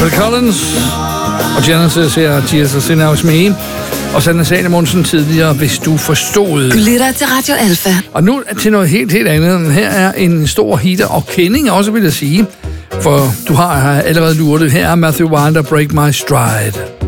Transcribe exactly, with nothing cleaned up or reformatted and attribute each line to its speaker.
Speaker 1: Phil Collins og Genesis her, Jesus in House Me. Og Sanne Salomonsen tidligere, Hvis du forstod.
Speaker 2: Du lytter til Radio Alpha.
Speaker 1: Og nu til noget helt, helt andet. Her er en stor hitter og kending også, vil jeg sige. For du har allerede luret det. Her er Matthew Wilder, Break My Stride.